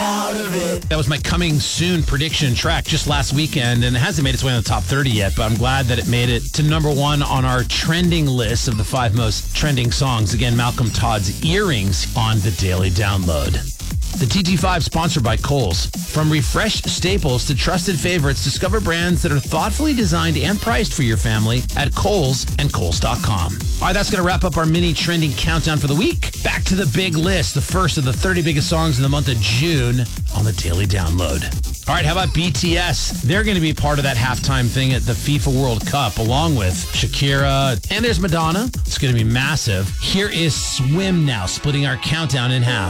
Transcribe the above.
out of it. That was my coming soon prediction track just last weekend, and it hasn't made its way in the top 30 yet, but I'm glad that it made it to number one on our trending list of the 5 most trending songs. Again, Malcolm Todd's Earrings on the Daily Download. The TT5 sponsored by Kohl's. From refreshed staples to trusted favorites, discover brands that are thoughtfully designed and priced for your family at Kohl's and Kohls.com. All right, that's going to wrap up our mini trending countdown for the week. Back to the big list, the first of the 30 biggest songs in the month of June on the Daily Download. All right, how about BTS? They're going to be part of that halftime thing at the FIFA World Cup, along with Shakira, and there's Madonna. It's going to be massive. Here is Swim now, splitting our countdown in half.